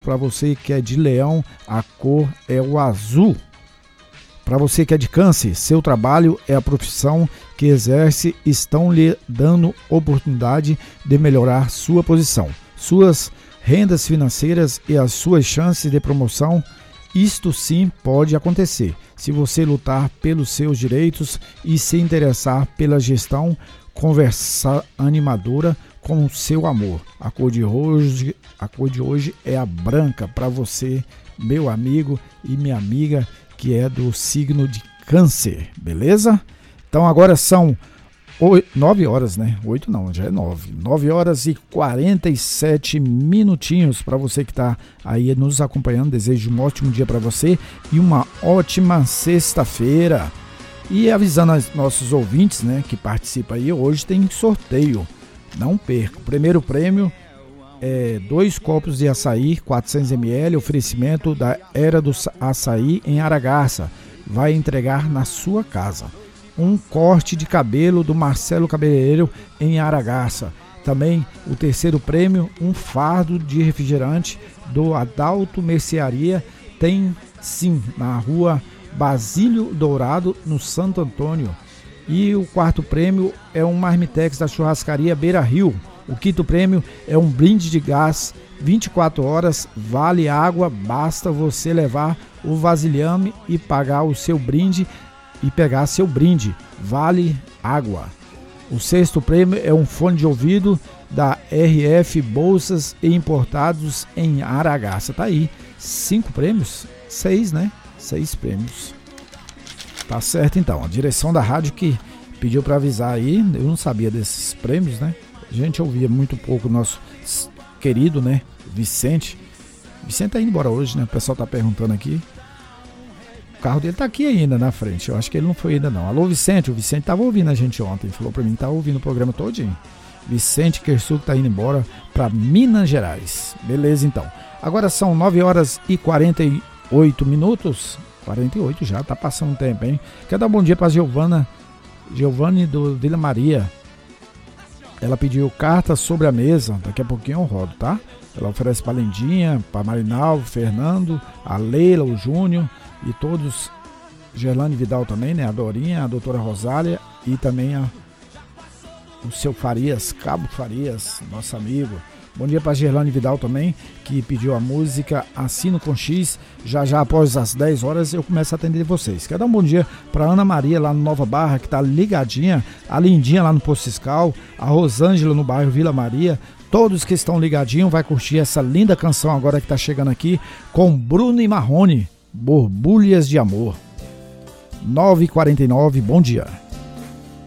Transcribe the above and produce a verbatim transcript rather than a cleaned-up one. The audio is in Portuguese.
Para você que é de Leão, a cor é o azul. Para você que é de Câncer, seu trabalho é a profissão que exerce, estão lhe dando oportunidade de melhorar sua posição, suas rendas financeiras e as suas chances de promoção. Isto sim pode acontecer, se você lutar pelos seus direitos e se interessar pela gestão, conversa animadora com o seu amor. A cor de hoje, a cor de hoje é a branca para você, meu amigo e minha amiga, que é do signo de Câncer, beleza? Então agora são nove horas, né? oito não, já é nove. nove horas e quarenta e sete minutinhos para você que está aí nos acompanhando. Desejo um ótimo dia para você e uma ótima sexta-feira. E avisando aos nossos ouvintes, né, que participam aí, hoje tem sorteio. Não perca. O primeiro prêmio é dois copos de açaí, quatrocentos mililitros, oferecimento da Era do Açaí em Aragarça. Vai entregar na sua casa. Um corte de cabelo do Marcelo Cabeleireiro em Aragarça. Também o terceiro prêmio, um fardo de refrigerante do Adalto Mercearia. Tem sim, na rua Basílio Dourado, no Santo Antônio. E o quarto prêmio é um marmitex da churrascaria Beira Rio. O quinto prêmio é um brinde de gás, vinte e quatro horas, vale água, basta você levar o vasilhame e pagar o seu brinde e pegar seu brinde, vale água. O sexto prêmio é um fone de ouvido da R F Bolsas e Importados em Aragarça. Tá aí, cinco prêmios, seis, né? Seis prêmios. Tá certo então, a direção da rádio que pediu para avisar aí, eu não sabia desses prêmios, né? A gente ouvia muito pouco o nosso querido, né, Vicente. Vicente tá indo embora hoje, né? O pessoal tá perguntando aqui. O carro dele tá aqui ainda na frente. Eu acho que ele não foi ainda não. Alô, Vicente. O Vicente tava ouvindo a gente ontem. Falou pra mim que tava ouvindo o programa todinho. Vicente Kersuc tá indo embora pra Minas Gerais. Beleza, então. Agora são nove horas e quarenta e oito minutos. quarenta e oito já, tá passando um tempo, hein? Quero dar um bom dia pra Giovana. Giovanni do Vila Maria. Ela pediu carta sobre a mesa, daqui a pouquinho eu rodo, tá? Ela oferece para Lendinha, para Marinalvo, Fernando, a Leila, o Júnior e todos, Gerlane Vidal também, né? A Dorinha, a doutora Rosália e também a, o seu Farias, Cabo Farias, nosso amigo. Bom dia para Gerlane Vidal também, que pediu a música Assino com X. Já já após as dez horas eu começo a atender vocês. Quero dar um bom dia para Ana Maria lá no Nova Barra, que está ligadinha. A Lindinha lá no Poço Fiscal. A Rosângela no bairro Vila Maria. Todos que estão ligadinhos vai curtir essa linda canção agora que está chegando aqui com Bruno e Marrone. Borbulhas de Amor. nove e quarenta e nove, bom dia.